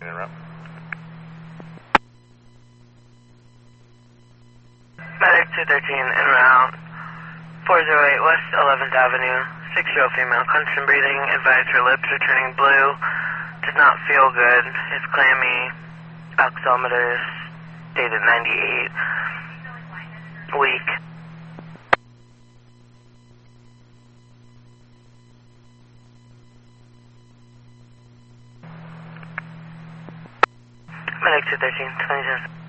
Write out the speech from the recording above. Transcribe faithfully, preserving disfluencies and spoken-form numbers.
Medic two thirteen en route. four oh eight West eleventh Avenue. six-year-old female, constant breathing. Advised her lips are turning blue. Does not feel good. Is clammy. Oximeter stated ninety-eight. Weak. Medic two thirteen, twenty-seven.